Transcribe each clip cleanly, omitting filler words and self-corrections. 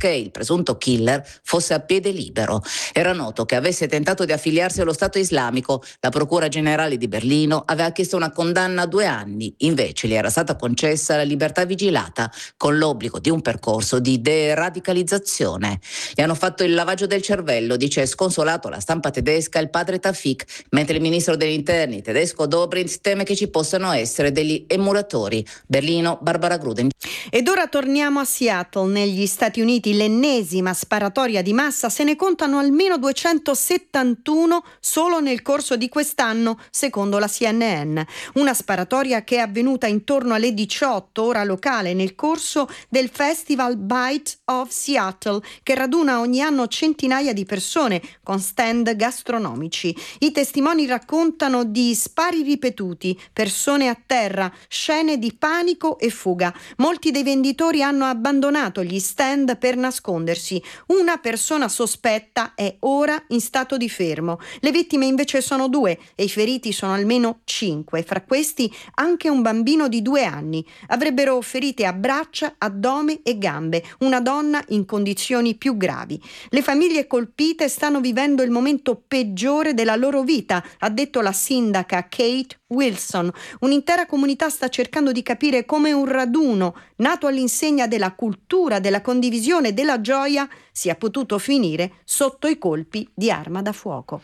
perché il presunto killer fosse a piede libero. Era noto che avesse tentato di affiliarsi allo Stato islamico. La Procura Generale di Berlino aveva chiesto una condanna a 2 anni, invece gli era stata concessa la libertà vigilata con l'obbligo di un percorso di deradicalizzazione. Gli hanno fatto il lavaggio del cervello, dice sconsolato alla stampa tedesca il padre Tafik, mentre il ministro degli interni tedesco Dobrindt teme che ci possano essere degli emulatori. Berlino, Barbara Gruden. Ed ora torniamo a Seattle, negli Stati Uniti. L'ennesima sparatoria di massa, se ne contano almeno 271 solo nel corso di quest'anno, secondo la CNN. Una sparatoria che è avvenuta intorno alle 18 ora locale nel corso del Festival Bite of Seattle, che raduna ogni anno centinaia di persone con stand gastronomici. I testimoni raccontano di spari ripetuti, persone a terra, scene di panico e fuga. Molti dei venditori hanno abbandonato gli stand per nascondersi. Una persona sospetta è ora in stato di fermo. Le vittime invece sono 2 e i feriti sono almeno 5, fra questi anche un bambino di 2 anni. Avrebbero ferite a braccia, addome e gambe, una donna in condizioni più gravi. Le famiglie colpite stanno vivendo il momento peggiore della loro vita, ha detto la sindaca Kate Wilson. Un'intera comunità sta cercando di capire come un raduno nato all'insegna della cultura, della condivisione e della gioia sia potuto finire sotto i colpi di arma da fuoco.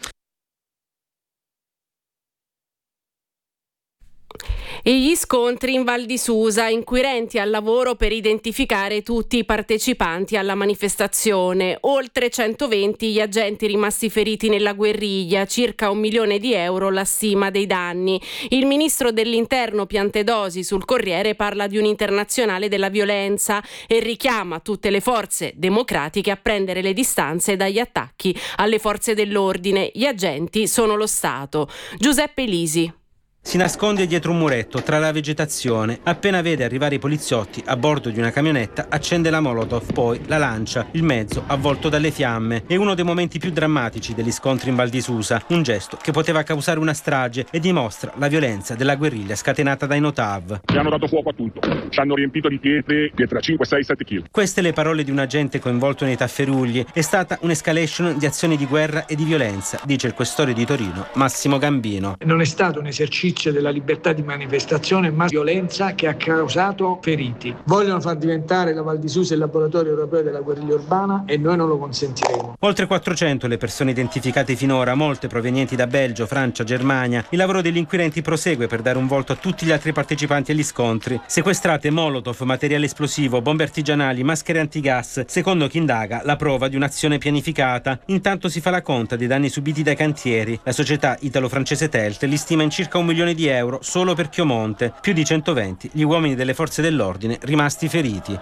E gli scontri in Val di Susa, inquirenti al lavoro per identificare tutti i partecipanti alla manifestazione. Oltre 120 gli agenti rimasti feriti nella guerriglia, circa €1 milione la stima dei danni. Il ministro dell'Interno Piantedosi sul Corriere parla di un'internazionale della violenza e richiama tutte le forze democratiche a prendere le distanze dagli attacchi alle forze dell'ordine. Gli agenti sono lo Stato. Giuseppe Lisi. Si nasconde dietro un muretto tra la vegetazione. Appena vede arrivare i poliziotti a bordo di una camionetta, accende la Molotov, poi la lancia. Il mezzo avvolto dalle fiamme. È uno dei momenti più drammatici degli scontri in Val di Susa. Un gesto che poteva causare una strage e dimostra la violenza della guerriglia scatenata dai Notav. Ci hanno dato fuoco a tutto. Ci hanno riempito di pietre 5, 6, 7 kg. Queste le parole di un agente coinvolto nei tafferugli. È stata un'escalation di azioni di guerra e di violenza, dice il questore di Torino, Massimo Gambino. Non è stato un esercizio della libertà di manifestazione, ma violenza che ha causato feriti. Vogliono far diventare la Val di Susa il laboratorio europeo della guerriglia urbana e noi non lo consentiremo. Oltre 400 le persone identificate finora, molte provenienti da Belgio, Francia, Germania. Il lavoro degli inquirenti prosegue per dare un volto a tutti gli altri partecipanti agli scontri. Sequestrate molotov, materiale esplosivo, bombe artigianali, maschere antigas. Secondo chi indaga, la prova di un'azione pianificata. Intanto si fa la conta dei danni subiti dai cantieri. La società italo-francese Telt li stima in circa €1 milione solo per Chiomonte, più di 120 gli uomini delle forze dell'ordine rimasti feriti.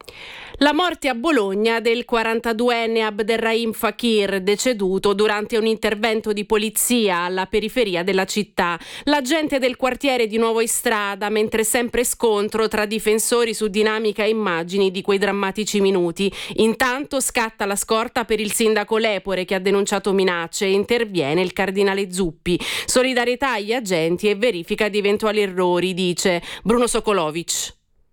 La morte a Bologna del 42enne Abderrahim Fakir, deceduto durante un intervento di polizia alla periferia della città. L'agente del quartiere di Nuovo Istrada, mentre sempre scontro tra difensori su dinamica e immagini di quei drammatici minuti. Intanto scatta la scorta per il sindaco Lepore, che ha denunciato minacce, e interviene il cardinale Zuppi. Solidarietà agli agenti e verifica di eventuali errori, dice Bruno Sokolovic.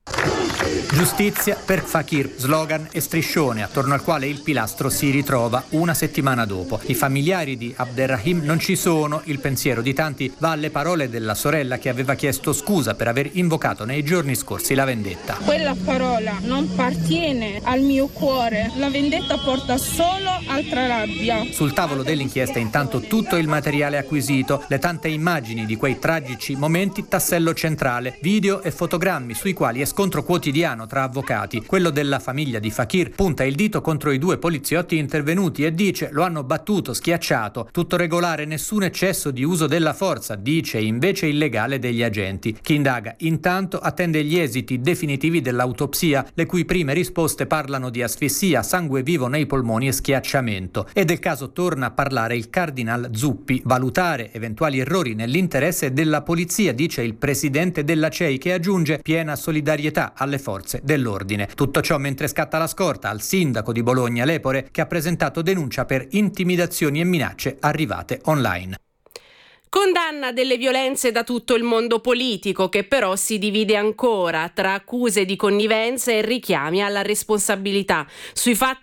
Giustizia per Fakir, slogan e striscione attorno al quale il pilastro si ritrova una settimana dopo. I familiari di Abderrahim non ci sono, il pensiero di tanti va alle parole della sorella che aveva chiesto scusa per aver invocato nei giorni scorsi la vendetta. Quella parola non appartiene al mio cuore, la vendetta porta solo altra rabbia. Sul tavolo dell'inchiesta intanto tutto il materiale acquisito, le tante immagini di quei tragici momenti, tassello centrale, video e fotogrammi sui quali è scontro quotidiano tra avvocati. Quello della famiglia di Fakir punta il dito contro i 2 poliziotti intervenuti e dice lo hanno battuto, schiacciato, tutto regolare, nessun eccesso di uso della forza, dice invece il legale degli agenti. Chi indaga intanto attende gli esiti definitivi dell'autopsia, le cui prime risposte parlano di asfissia, sangue vivo nei polmoni e schiacciamento. E del caso torna a parlare il cardinal Zuppi, valutare eventuali errori nell'interesse della polizia, dice il presidente della CEI, che aggiunge piena solidarietà alle forze dell'ordine. Tutto ciò mentre scatta la scorta al sindaco di Bologna Lepore, che ha presentato denuncia per intimidazioni e minacce arrivate online. Condanna delle violenze da tutto il mondo politico, che però si divide ancora tra accuse di connivenza e richiami alla responsabilità. Sui fatti